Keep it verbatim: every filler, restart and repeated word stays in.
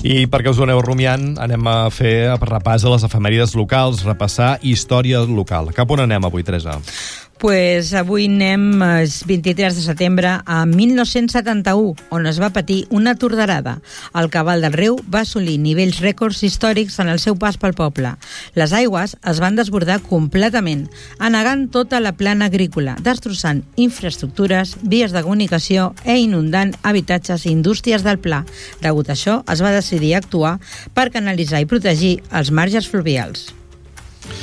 I perquè us ho aneu rumiant, anem a fer repàs a les efemèrides locals, repassar història local. Cap on anem avui, Teresa? Pues avui anem el vint-i-tres de setembre a mil nou-cents setanta-u, on es va patir una torderada. El cabal del riu va assolir nivells rècords històrics en el seu pas pel poble. Les aigües es van desbordar completament, anegant tota la plana agrícola, destrossant infraestructures, vies de comunicació e inundant habitatges i indústries del Pla. Degut a això, es va decidir actuar per canalitzar i protegir els marges fluvials.